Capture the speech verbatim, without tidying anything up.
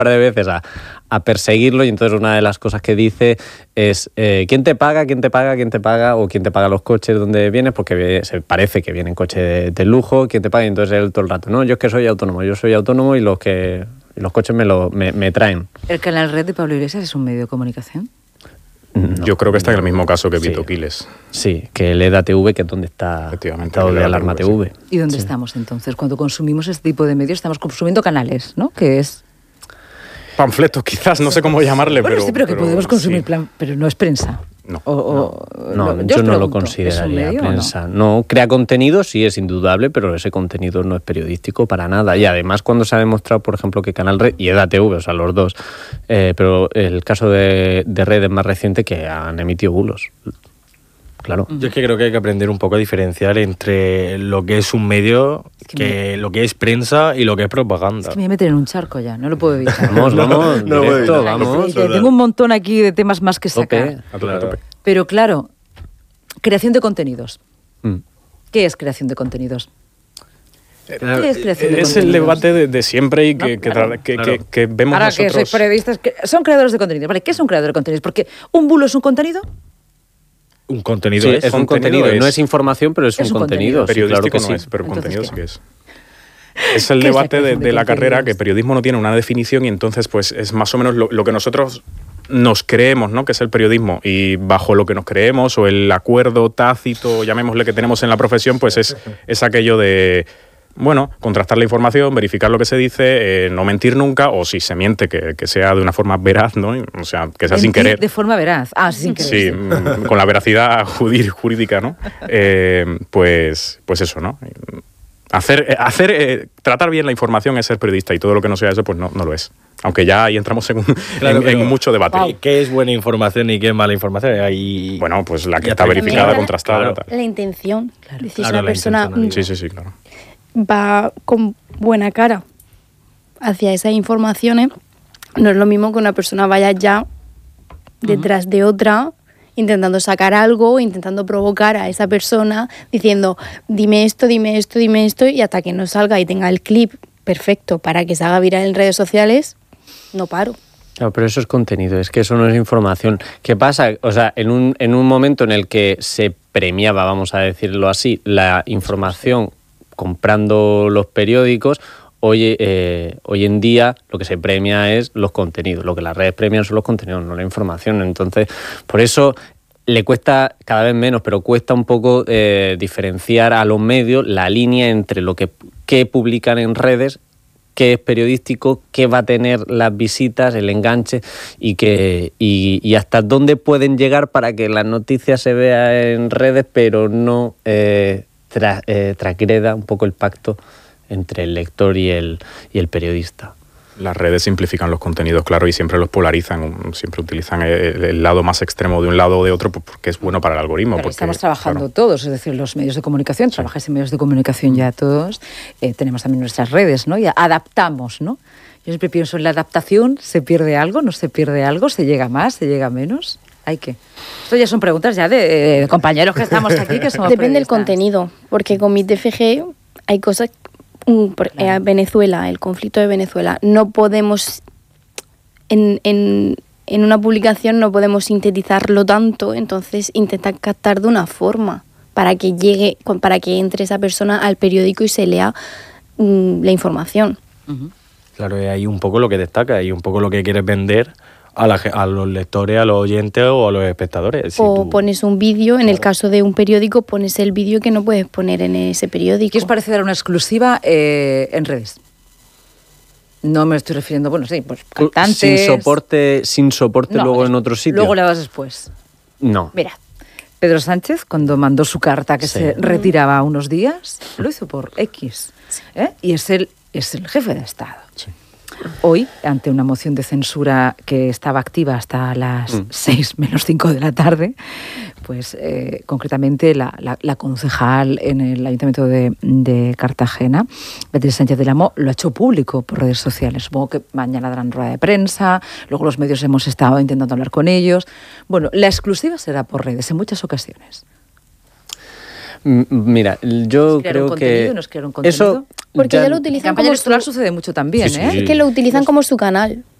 par de veces a, a perseguirlo, y entonces una de las cosas que dice es eh, ¿quién te paga? ¿quién te paga? ¿quién te paga? O ¿quién te paga los coches donde vienes? Porque se parece que vienen coches de, de lujo. ¿Quién te paga? Y entonces él todo el rato, no, yo es que soy autónomo, yo soy autónomo y los que y los coches me, lo, me, me traen. ¿El canal Red de Pablo Iglesias es un medio de comunicación? No, yo creo que está no, en el mismo caso que Vito sí, Quiles. Sí, que el E D A T V, que es donde está estado de Alarma T V. Sí. ¿Y dónde sí. estamos entonces? Cuando consumimos este tipo de medios, estamos consumiendo canales, ¿no? Que es... panfletos, quizás, no sé cómo llamarle, bueno, pero... sí, pero que pero, podemos consumir, sí. plan, pero no es prensa. No, o, o, no, lo, yo, yo no pregunto, lo consideraría ¿es un medio prensa. No? no, crea contenido, sí es indudable, pero ese contenido no es periodístico para nada. Y además cuando se ha demostrado, por ejemplo, que Canal Red y E D A T V, o sea, los dos, eh, pero el caso de, de Red es más reciente, que han emitido bulos. Claro. Yo es que creo que hay que aprender un poco a diferenciar entre lo que es un medio, es que que me... lo que es prensa y lo que es propaganda. Es que me voy a meter en un charco ya, no lo puedo evitar. Vamos, vamos, no, directo, no, vamos. Sí, tengo un montón aquí de temas más que sacar. A tope, a tope. Pero claro, creación de contenidos. Mm. ¿Qué es creación de contenidos? Claro, ¿Qué es creación de es contenidos? el debate de, de siempre y que, no, que, claro, que, claro. que, que vemos Ahora nosotros... que sois periodistas, que son creadores de contenidos. Vale, ¿qué es un creador de contenidos? Porque un bulo es un contenido. Un contenido Sí, es, es un contenido, es- no es información, pero es, es un un contenido. contenido. Sí, claro Periodístico que no sí. es, pero Entonces, contenido ¿qué? sí que es. Es el ¿Qué es la debate de, creación de de la carrera, contenidos? que periodismo no tiene una definición y entonces pues es más o menos lo, lo que nosotros nos creemos, ¿no? Que es el periodismo, y bajo lo que nos creemos o el acuerdo tácito, llamémosle, que tenemos en la profesión, pues es, es aquello de... Bueno, contrastar la información, verificar lo que se dice, eh, no mentir nunca, o si se miente, que, que sea de una forma veraz, ¿no? O sea, que sea Mentir sin querer. de forma veraz. Ah, sí, sin querer. Sí, mm, con la veracidad judi- jurídica, ¿no? Eh, pues, pues eso, ¿no? Hacer, hacer eh, tratar bien la información es ser periodista, y todo lo que no sea eso, pues no, no lo es. Aunque ya ahí entramos en, un, Claro, en, en mucho debate. Wow. ¿Qué es buena información y qué es mala información? Ahí... Bueno, pues la que Ya está está. verificada, También contrastada. claro. Tal. La intención. Claro. Es decir, Claro, si una la persona intencionalidad. Sí, sí, sí, claro. va con buena cara hacia esas informaciones, no es lo mismo que una persona vaya ya detrás de otra, intentando sacar algo, intentando provocar a esa persona, diciendo, dime esto, dime esto, dime esto, y hasta que no salga y tenga el clip perfecto para que se haga viral en redes sociales, no paro. Claro, pero eso es contenido, es que eso no es información. ¿Qué pasa? O sea, en un, en un momento en el que se premiaba, vamos a decirlo así, la información comprando los periódicos, hoy, eh, hoy en día lo que se premia es los contenidos. Lo que las redes premian son los contenidos, no la información. Entonces, por eso le cuesta cada vez menos, pero cuesta un poco eh, diferenciar a los medios la línea entre lo que, que publican en redes, qué es periodístico, qué va a tener las visitas, el enganche, y, que, y, y hasta dónde pueden llegar para que la noticia se vea en redes, pero no eh, tra, eh, transgreda un poco el pacto entre el lector y el, y el periodista. Las redes simplifican los contenidos, claro, y siempre los polarizan, siempre utilizan el, el lado más extremo de un lado o de otro, pues porque es bueno para el algoritmo. Pero Porque, estamos trabajando claro, todos, es decir, los medios de comunicación, sí. Trabajáis en medios de comunicación ya todos, eh, tenemos también nuestras redes, ¿no? Y adaptamos, ¿no? Yo siempre pienso en la adaptación, ¿se pierde algo? ¿No se pierde algo? ¿Se llega más? ¿Se llega menos? ¿Hay qué? Esto ya son preguntas ya de, de compañeros que estamos aquí, que somos Depende del periodistas. contenido, porque con mi T F G hay cosas... Um, por, Claro. eh, Venezuela, el conflicto de Venezuela, no podemos en, en, en una publicación no podemos sintetizarlo tanto, entonces intentar captar de una forma para que llegue, para que entre esa persona al periódico y se lea um, la información. Uh-huh. Claro, y ahí un poco lo que destaca y un poco lo que quieres vender a, la, a los lectores, a los oyentes o a los espectadores. Si o tú... pones un vídeo, en el Claro. caso de un periódico, pones el vídeo que no puedes poner en ese periódico. ¿Qué os parece dar una exclusiva eh, en redes? No me estoy refiriendo, bueno, sí, pues cantantes... Sin soporte, sin soporte No, luego es- en otro sitio. Luego la das después. No. Mira, Pedro Sánchez, cuando mandó su carta que Sí. se retiraba unos días, lo hizo por X. ¿eh? Y es el, es el jefe de Estado. Sí. Hoy, ante una moción de censura que estaba activa hasta las Mm. seis menos cinco de la tarde, pues eh, concretamente la, la, la concejal en el Ayuntamiento de, de Cartagena, Beatriz Sánchez del Amo, lo ha hecho público por redes sociales. Supongo que mañana darán rueda de prensa, luego los medios hemos estado intentando hablar con ellos. Bueno, la exclusiva será por redes en muchas ocasiones. M- Mira, yo Nos crearon creo contenido, que nos crearon contenido. eso Porque ya lo utilizan En campaña como electoral su- sucede mucho también, Sí, sí. ¿eh? Es que lo utilizan como su canal.